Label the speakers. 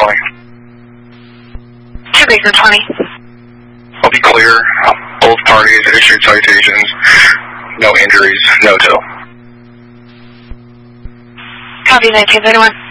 Speaker 1: 20.
Speaker 2: 2 Baker 20.
Speaker 1: I'll be clear. Both parties issued citations. No injuries, no tow.
Speaker 2: Copy 1931.